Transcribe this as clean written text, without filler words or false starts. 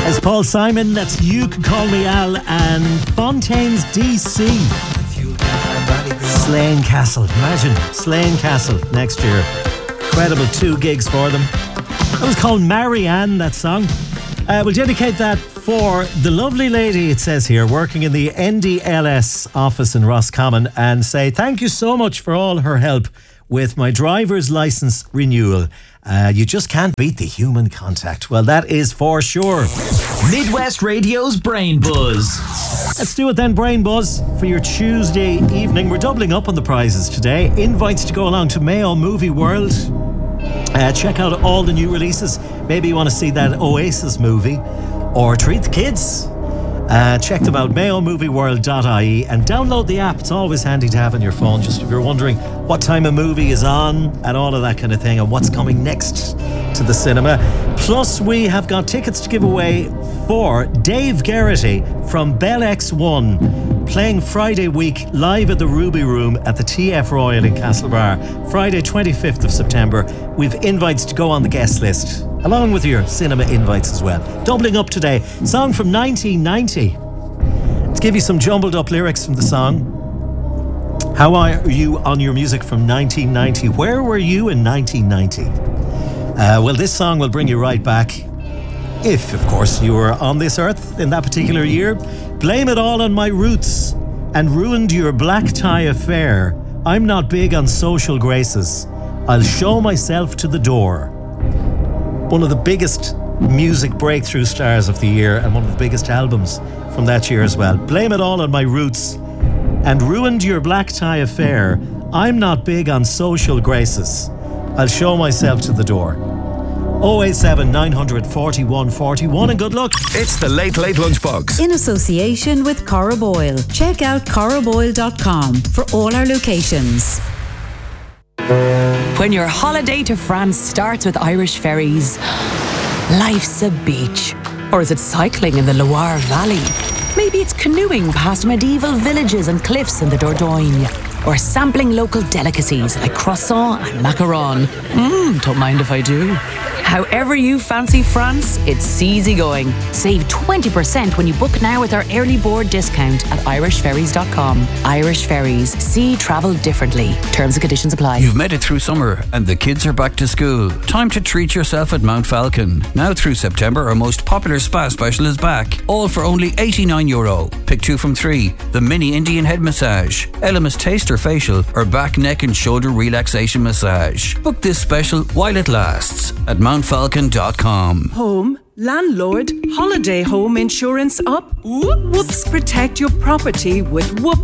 As Paul Simon, that's You Can Call Me Al, and Fontaine's DC. Slane Castle. Imagine Slane Castle next year. Incredible 2 gigs for them. That was called Marianne, that song. We'll dedicate that for the lovely lady, it says here, working in the NDLS office in Roscommon, and say thank you so much for all her help with my driver's licence renewal. You just can't beat the human contact. Well, that is for sure. Midwest Radio's Brain Buzz. Let's do it then, Brain Buzz, for your Tuesday evening. We're doubling up on the prizes today. Invites to go along to Mayo Movie World. Check out all the new releases. Maybe you want to see that Oasis movie or treat the kids. Check them out, mayomovieworld.ie, and download the app. It's always handy to have on your phone, just if you're wondering what time a movie is on and all of that kind of thing, and what's coming next to the cinema. Plus, we have got tickets to give away for Dave Garrity from Bell X1, playing Friday week live at the Ruby Room at the TF Royal in Castlebar, Friday 25th of September. We've invites to go on the guest list, along with your cinema invites as well. Doubling up today. Song from 1990. Let's give you some jumbled up lyrics from the song. How are you on your music from 1990? Where were you in 1990? Well, this song will bring you right back. If, of course, you were on this earth in that particular year. Blame it all on my roots and ruined your black tie affair. I'm not big on social graces. I'll show myself to the door. One of the biggest music breakthrough stars of the year, and one of the biggest albums from that year as well. Blame it all on my roots and ruined your black tie affair. I'm not big on social graces. I'll show myself to the door. 087 941 41, and good luck. It's the Late Late Lunchbox in association with Cora Boyle. Check out coraboyle.com for all our locations. When your holiday to France starts with Irish ferries, life's a beach. Or is it cycling in the Loire Valley? Maybe it's canoeing past medieval villages and cliffs in the Dordogne. Or sampling local delicacies like croissant and macaron. Don't mind if I do. However you fancy France, it's easygoing. Save 20% when you book now with our early board discount at irishferries.com. Irish Ferries. See travel differently. Terms and conditions apply. You've made it through summer and the kids are back to school. Time to treat yourself at Mount Falcon. Now through September, our most popular spa special is back. All for only €89. Pick 2 from 3. The mini Indian head massage, Elemis taster facial, or back, neck and shoulder relaxation massage. Book this special while it lasts at mountfalcon.com. Home, landlord, holiday home insurance up? Whoops, protect your property with Whoops